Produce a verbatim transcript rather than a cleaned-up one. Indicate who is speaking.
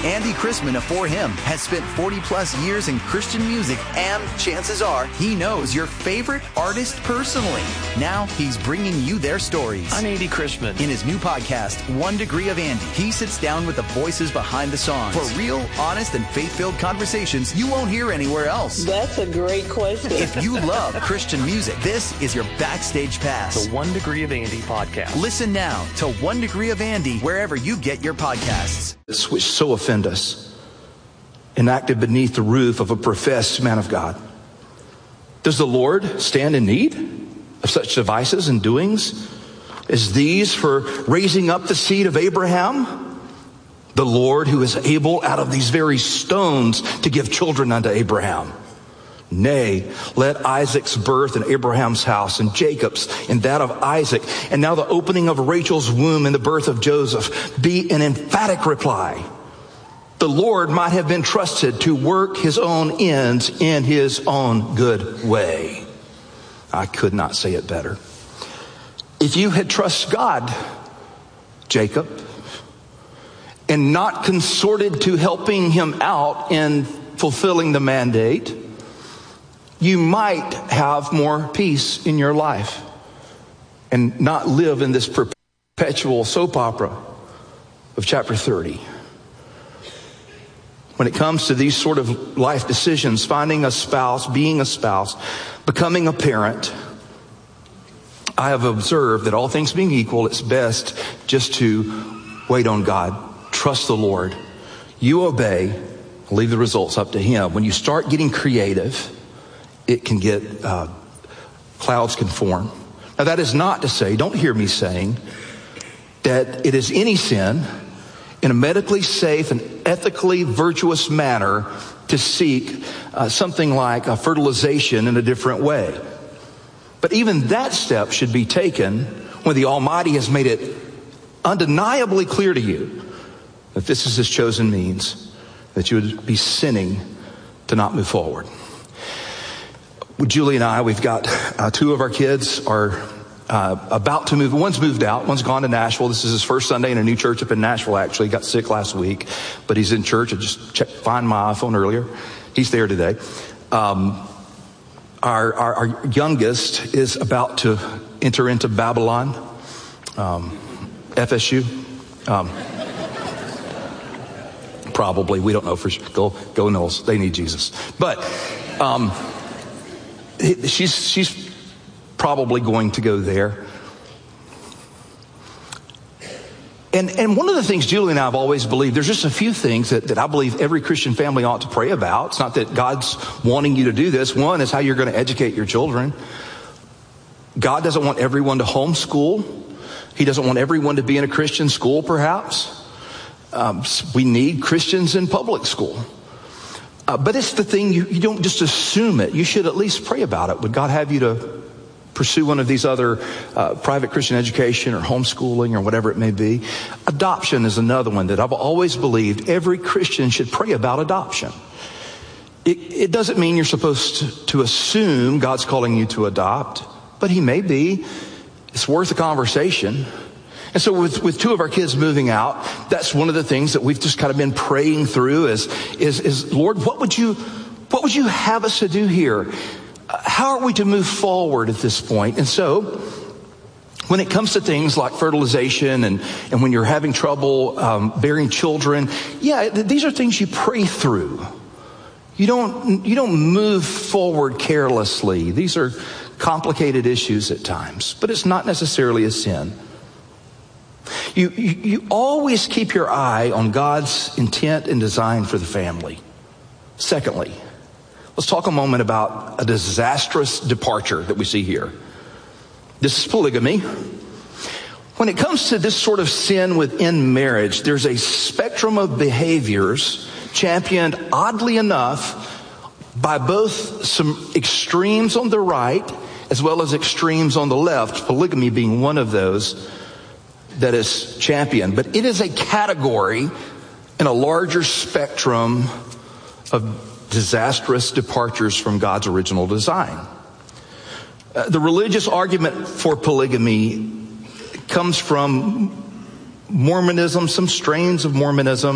Speaker 1: Andy Chrisman of For Him has spent forty plus years in Christian music, and chances are he knows your favorite artist personally. Now he's bringing you their stories.
Speaker 2: I'm Andy Chrisman.
Speaker 1: In his new podcast, One Degree of Andy, he sits down with the voices behind the songs for real, honest, and faith-filled conversations you won't hear anywhere else.
Speaker 3: That's a great question.
Speaker 1: If you love Christian music, this is your backstage pass.
Speaker 2: The One Degree of Andy podcast.
Speaker 1: Listen now to One Degree of Andy wherever you get your podcasts.
Speaker 4: Which so offend us, enacted beneath the roof of a professed man of God. Does the Lord stand in need of such devices and doings as these for raising up the seed of Abraham? The Lord who is able out of these very stones to give children unto Abraham. Nay, let Isaac's birth in Abraham's house and Jacob's in that of Isaac, and now the opening of Rachel's womb and the birth of Joseph be an emphatic reply. The Lord might have been trusted to work his own ends in his own good way. I could not say it better. If you had trusted God, Jacob, and not consorted to helping him out in fulfilling the mandate, you might have more peace in your life and not live in this perpetual soap opera of chapter thirty. When it comes to these sort of life decisions, finding a spouse, being a spouse, becoming a parent, I have observed that all things being equal, it's best just to wait on God. Trust the Lord. You obey, leave the results up to him. When you start getting creative, it can get, uh, clouds can form. Now that is not to say, don't hear me saying, that it is any sin in a medically safe and ethically virtuous manner to seek uh, something like a fertilization in a different way. But even that step should be taken when the Almighty has made it undeniably clear to you that this is his chosen means, that you would be sinning to not move forward. With Julie and I, we've got uh, two of our kids are uh, about to move. One's moved out. One's gone to Nashville. This is his first Sunday in a new church up in Nashville, actually. He got sick last week, but he's in church. I just checked, find my iPhone earlier. He's there today. Um, our, our, our youngest is about to enter into Babylon, um, F S U. Um, probably. We don't know for sure. Go, go Knowles. They need Jesus. But, um, she's, she's probably going to go there. And, and one of the things Julie and I have always believed, there's just a few things that, that I believe every Christian family ought to pray about. It's not that God's wanting you to do this. One is how you're going to educate your children. God doesn't want everyone to homeschool. He doesn't want everyone to be in a Christian school, perhaps. Um, we need Christians in public school. Uh, but it's the thing, you, you don't just assume it. You should at least pray about it. Would God have you to pursue one of these other uh, private Christian education or homeschooling or whatever it may be? Adoption is another one that I've always believed every Christian should pray about adoption. It, it doesn't mean you're supposed to, to assume God's calling you to adopt, but he may be. It's worth a conversation. And so with, with two of our kids moving out, that's one of the things that we've just kind of been praying through is, is, is Lord, what would you, what would you have us to do here? How are we to move forward at this point? And so when it comes to things like fertilization and, and when you're having trouble um, bearing children, yeah, these are things you pray through. You don't, you don't move forward carelessly. These are complicated issues at times, but it's not necessarily a sin. You, you, you always keep your eye on God's intent and design for the family. Secondly, let's talk a moment about a disastrous departure that we see here. This is polygamy. When it comes to this sort of sin within marriage, there's a spectrum of behaviors championed, oddly enough, by both some extremes on the right as well as extremes on the left, polygamy being one of those that is championed. But it is a category in a larger spectrum of disastrous departures from God's original design. Uh, the religious argument for polygamy comes from Mormonism, some strains of Mormonism,